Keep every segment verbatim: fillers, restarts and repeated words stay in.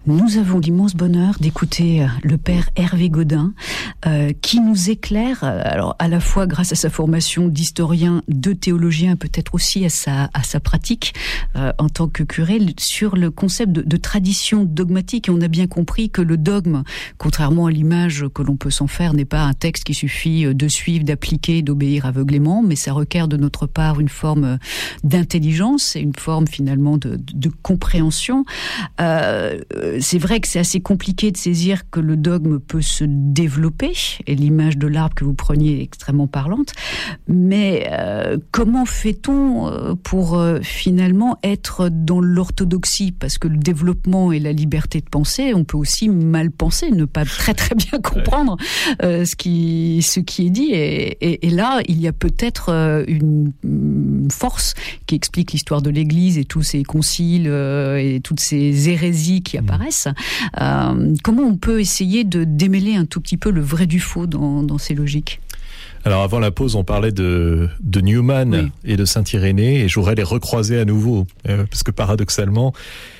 Nous avons l'immense bonheur d'écouter le père Hervé Godin, euh, qui nous éclaire, alors à la fois grâce à sa formation d'historien, de théologien, peut-être aussi à sa à sa pratique euh, en tant que curé, sur le concept de, de tradition dogmatique. Et on a bien compris que le dogme, contrairement à l'image que l'on peut s'en faire, n'est pas un texte qui suffit de suivre, d'appliquer, d'obéir aveuglément, mais ça requiert de notre part une forme d'intelligence et une forme finalement de, de, de compréhension. Euh, C'est vrai que c'est assez compliqué de saisir que le dogme peut se développer, et l'image de l'arbre que vous preniez est extrêmement parlante, mais euh, comment fait-on pour euh, finalement être dans l'orthodoxie? Parce que le développement et la liberté de penser, on peut aussi mal penser, ne pas très très bien comprendre euh, ce, qui, ce qui est dit, et, et, et là, il y a peut-être euh, une, une force qui explique l'histoire de l'Église et tous ces conciles euh, et toutes ces hérésies qui apparaissent. Euh, comment on peut essayer de démêler un tout petit peu le vrai du faux dans, dans ces logiques? Alors avant la pause, on parlait de, de Newman oui. et de Saint-Irénée, et je voudrais les recroiser à nouveau, euh, parce que paradoxalement,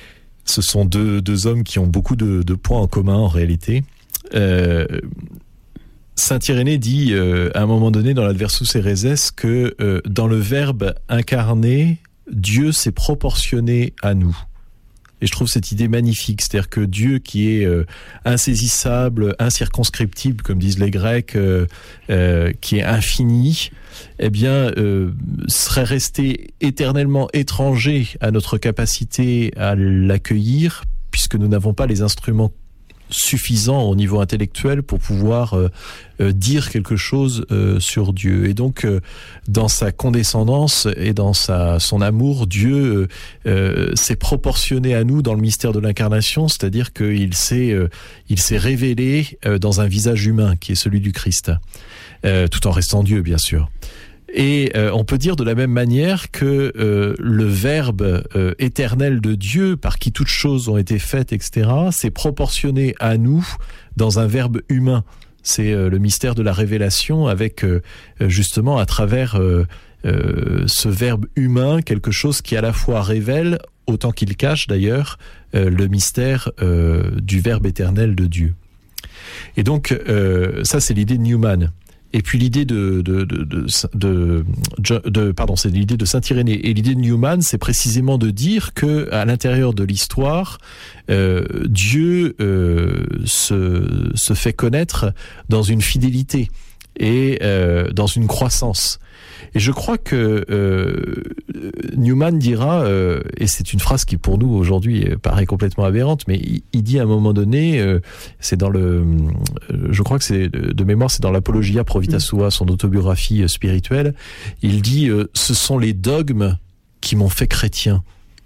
ce sont deux, deux hommes qui ont beaucoup de, de points en commun en réalité. Euh, Saint-Irénée dit euh, à un moment donné dans l'Adversus Héréses que euh, dans le Verbe incarné, Dieu s'est proportionné à nous. Et je trouve cette idée magnifique, c'est-à-dire que Dieu qui est euh, insaisissable, incirconscriptible, comme disent les Grecs, euh, euh, qui est infini, eh bien, euh, serait resté éternellement étranger à notre capacité à l'accueillir, puisque nous n'avons pas les instruments suffisant au niveau intellectuel pour pouvoir euh, euh, dire quelque chose euh, sur Dieu. Et donc, euh, dans sa condescendance et dans sa, son amour, Dieu euh, s'est proportionné à nous dans le mystère de l'incarnation, c'est-à-dire qu'il s'est, euh, il s'est révélé euh, dans un visage humain qui est celui du Christ, euh, tout en restant Dieu, bien sûr. Et euh, on peut dire de la même manière que euh, le Verbe euh, éternel de Dieu, par qui toutes choses ont été faites, et cetera, s'est proportionné à nous dans un Verbe humain. C'est euh, le mystère de la révélation, avec euh, justement à travers euh, euh, ce Verbe humain, quelque chose qui à la fois révèle, autant qu'il cache d'ailleurs, euh, le mystère euh, du Verbe éternel de Dieu. Et donc euh, ça c'est l'idée de Newman. Et puis l'idée de, de, de, de, de, de, de pardon, c'est l'idée de Saint-Irénée. Et l'idée de Newman, c'est précisément de dire que à l'intérieur de l'histoire, euh, Dieu euh, se, se fait connaître dans une fidélité et euh, dans une croissance. Et je crois que euh, Newman dira, euh, et c'est une phrase qui pour nous aujourd'hui paraît complètement aberrante, mais il, il dit à un moment donné, euh, c'est dans le, je crois que c'est de mémoire, c'est dans l'Apologia Pro Vita Sua, son autobiographie spirituelle, il dit euh, « ce sont les dogmes qui m'ont fait chrétien ».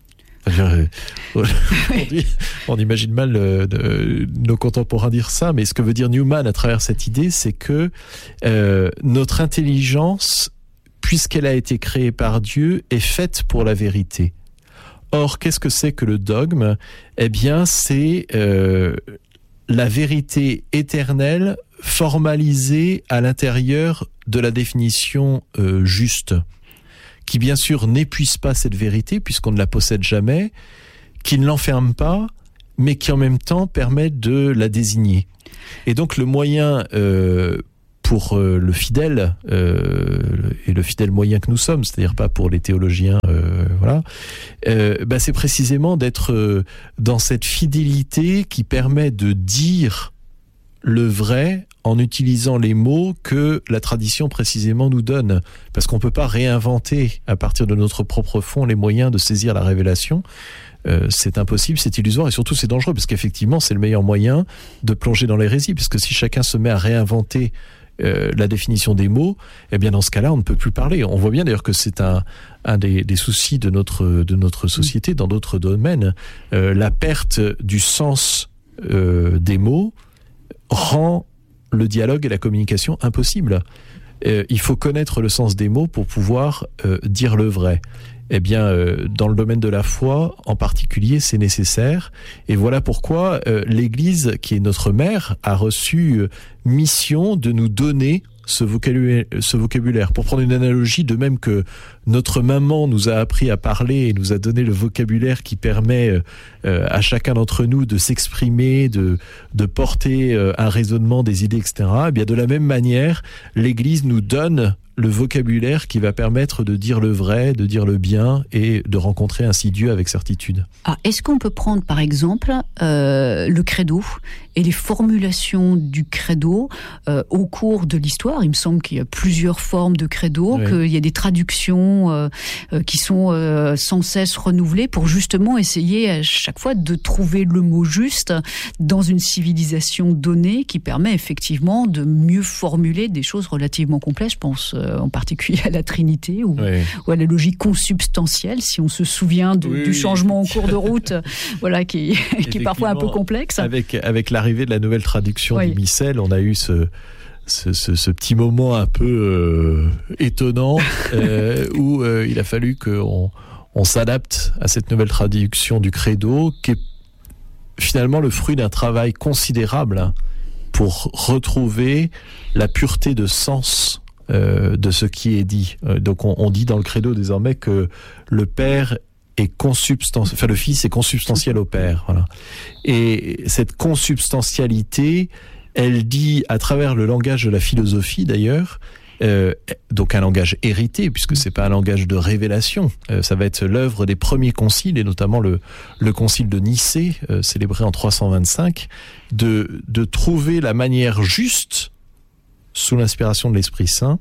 Aujourd'hui, on imagine mal euh, de, nos contemporains dire ça, mais ce que veut dire Newman à travers cette idée, c'est que euh, notre intelligence, puisqu'elle a été créée par Dieu, est faite pour la vérité. Or, qu'est-ce que c'est que le dogme? Eh bien, c'est euh, la vérité éternelle formalisée à l'intérieur de la définition euh, juste, qui bien sûr n'épuise pas cette vérité, puisqu'on ne la possède jamais, qui ne l'enferme pas, mais qui en même temps permet de la désigner. Et donc le moyen... Euh, pour euh, le fidèle, euh, et le fidèle moyen que nous sommes, c'est-à-dire pas pour les théologiens, euh, voilà, euh, bah c'est précisément d'être euh, dans cette fidélité qui permet de dire le vrai en utilisant les mots que la tradition précisément nous donne. Parce qu'on peut pas réinventer à partir de notre propre fond les moyens de saisir la révélation. Euh, c'est impossible, c'est illusoire et surtout c'est dangereux parce qu'effectivement c'est le meilleur moyen de plonger dans l'hérésie, puisque si chacun se met à réinventer Euh, la définition des mots, eh bien dans ce cas-là, on ne peut plus parler. On voit bien d'ailleurs que c'est un, un des, des soucis de notre, de notre société dans d'autres domaines. Euh, la perte du sens euh, des mots rend le dialogue et la communication impossible. Euh, il faut connaître le sens des mots pour pouvoir euh, dire le vrai. Eh bien, euh, dans le domaine de la foi, en particulier, c'est nécessaire. Et voilà pourquoi euh, l'Église, qui est notre mère, a reçu euh, mission de nous donner ce vocabulaire, ce vocabulaire. Pour prendre une analogie, de même que notre maman nous a appris à parler et nous a donné le vocabulaire qui permet euh, à chacun d'entre nous de s'exprimer, de, de porter euh, un raisonnement, des idées, et cetera. Eh bien, de la même manière, l'Église nous donne le vocabulaire qui va permettre de dire le vrai, de dire le bien et de rencontrer ainsi Dieu avec certitude. Ah, est-ce qu'on peut prendre par exemple euh, le credo et les formulations du credo euh, au cours de l'histoire? Il me semble qu'il y a plusieurs formes de credo, oui. qu'il y a des traductions euh, euh, qui sont euh, sans cesse renouvelées pour justement essayer à chaque fois de trouver le mot juste dans une civilisation donnée qui permet effectivement de mieux formuler des choses relativement complexes. Je pense euh, en particulier à la Trinité ou, oui. ou à la logique consubstantielle, si on se souvient de, oui, du changement oui. en cours de route, voilà, qui, qui est parfois un peu complexe. Avec, avec l'arrivée de la nouvelle traduction oui. du missel, on a eu ce, ce, ce, ce petit moment un peu euh, étonnant euh, où euh, il a fallu qu'on on s'adapte à cette nouvelle traduction du credo, qui est finalement le fruit d'un travail considérable hein, pour retrouver la pureté de sens Euh, de ce qui est dit. Euh, donc on, on dit dans le credo désormais que le Père est consubstantiel, enfin le Fils est consubstantiel au Père. Voilà. Et cette consubstantialité, elle dit à travers le langage de la philosophie d'ailleurs, euh, donc un langage hérité puisque c'est pas un langage de révélation. Euh, ça va être l'œuvre des premiers conciles et notamment le, le concile de Nicée, euh, célébré en trois cent vingt-cinq, de, de trouver la manière juste sous l'inspiration de l'Esprit Saint,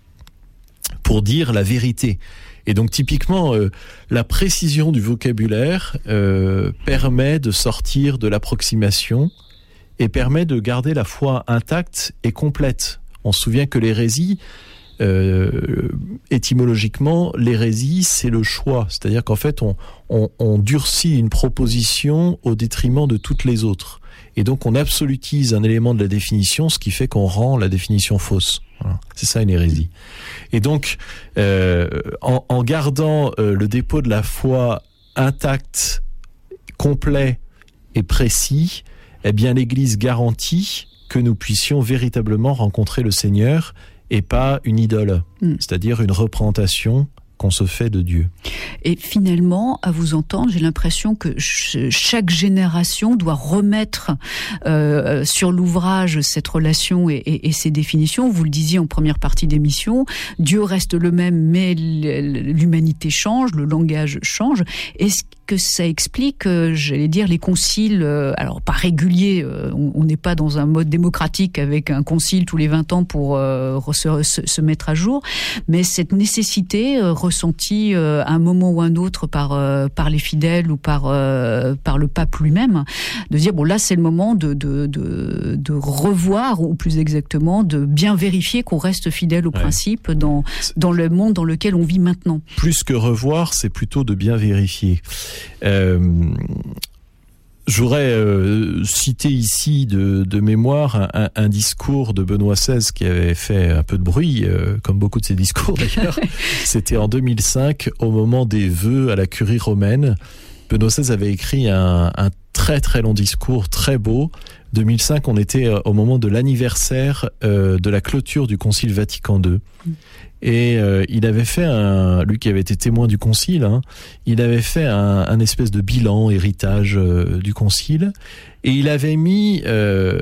pour dire la vérité. Et donc typiquement, euh, la précision du vocabulaire euh, permet de sortir de l'approximation et permet de garder la foi intacte et complète. On se souvient que l'hérésie, euh, étymologiquement, l'hérésie, c'est le choix. C'est-à-dire qu'en fait, on, on, on durcit une proposition au détriment de toutes les autres. Et donc on absolutise un élément de la définition, ce qui fait qu'on rend la définition fausse. Voilà. C'est ça une hérésie. Et donc, euh, en, en gardant euh, le dépôt de la foi intact, complet et précis, eh bien l'Église garantit que nous puissions véritablement rencontrer le Seigneur et pas une idole, mmh. c'est-à-dire une représentation qu'on se fait de Dieu. Et finalement, à vous entendre, j'ai l'impression que ch- chaque génération doit remettre euh, sur l'ouvrage cette relation et, et, et ses définitions. Vous le disiez en première partie d'émission, Dieu reste le même, mais l'humanité change, le langage change. Est-ce que ça explique, euh, j'allais dire, les conciles, euh, alors pas réguliers, euh, on n'est pas dans un mode démocratique avec un concile tous les vingt ans pour euh, se, se, se mettre à jour, mais cette nécessité euh, ressentie euh, à un moment ou un autre par, euh, par les fidèles ou par, euh, par le pape lui-même, de dire, bon là c'est le moment de, de, de, de revoir, ou plus exactement, de bien vérifier qu'on reste fidèle aux ouais. principes dans, dans le monde dans lequel on vit maintenant. Plus que revoir, c'est plutôt de bien vérifier. Euh, je voudrais euh, citer ici de, de mémoire un, un discours de Benoît seize qui avait fait un peu de bruit, euh, comme beaucoup de ses discours d'ailleurs. C'était en deux mille cinq, au moment des vœux à la curie romaine. Benoît seize avait écrit un, un très très long discours, très beau. deux mille cinq, on était au moment de l'anniversaire euh, de la clôture du Concile Vatican deux. Et euh, il avait fait un, lui qui avait été témoin du concile, hein, il avait fait un, un espèce de bilan, héritage euh, du concile, et il avait mis, euh,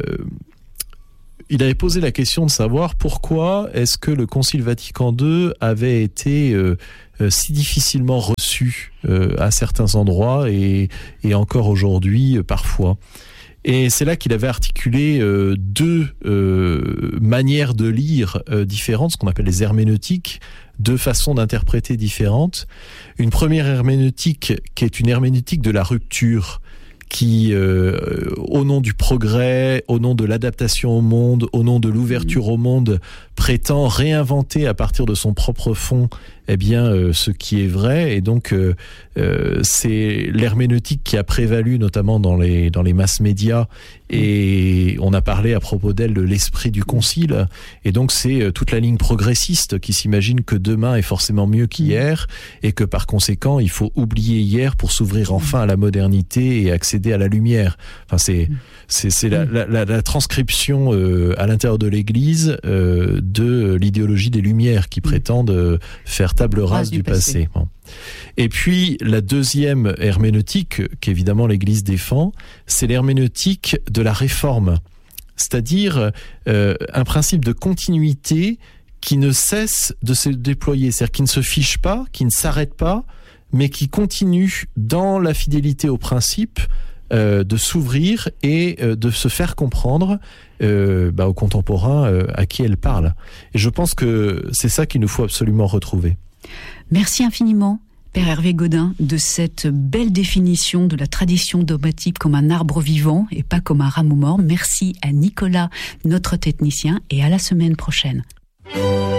il avait posé la question de savoir pourquoi est-ce que le Concile Vatican deux avait été euh, euh, si difficilement reçu euh, à certains endroits et, et encore aujourd'hui euh, parfois. Et c'est là qu'il avait articulé euh, deux euh, manières de lire euh, différentes, ce qu'on appelle les herméneutiques, deux façons d'interpréter différentes. Une première herméneutique qui est une herméneutique de la rupture, qui, euh, au nom du progrès, au nom de l'adaptation au monde, au nom de l'ouverture au monde, prétend réinventer à partir de son propre fond, eh bien, euh, ce qui est vrai. Et donc, euh, euh, c'est l'herméneutique qui a prévalu, notamment dans les dans les masses médias. Et on a parlé à propos d'elle de l'esprit du concile. Et donc, c'est euh, toute la ligne progressiste qui s'imagine que demain est forcément mieux qu'hier, et que par conséquent, il faut oublier hier pour s'ouvrir enfin à la modernité et accéder à la lumière. Enfin, c'est c'est c'est la la, la, la transcription euh, à l'intérieur de l'Église euh, de l'idéologie des Lumières qui mmh. prétendent faire table rase, rase du, du passé. passé. Bon. Et puis la deuxième herméneutique qu'évidemment l'Église défend, c'est l'herméneutique de la réforme, c'est-à-dire euh, un principe de continuité qui ne cesse de se déployer, c'est-à-dire qui ne se fiche pas, qui ne s'arrête pas, mais qui continue dans la fidélité au principe euh, de s'ouvrir et euh, de se faire comprendre euh, bah, aux contemporains euh, à qui elle parle. Et je pense que c'est ça qu'il nous faut absolument retrouver. Merci infiniment, Père Hervé Gaudin, de cette belle définition de la tradition dogmatique comme un arbre vivant et pas comme un rameau mort. Merci à Nicolas, notre technicien, et à la semaine prochaine.